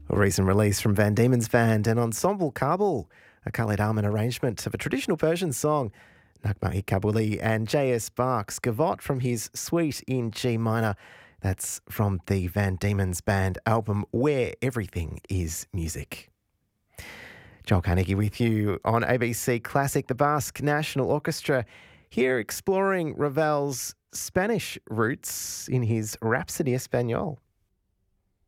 A recent release from Van Diemen's Band and Ensemble Kabul, a Khaled Ahmed arrangement of a traditional Persian song, Nagma-i Kabuli, and J.S. Bach's Gavotte from his Suite in G minor. That's from the Van Diemen's Band album Where Everything is Music. Joel Carnegie with you on ABC Classic. The Basque National Orchestra here exploring Ravel's Spanish roots in his Rhapsody Espagnole.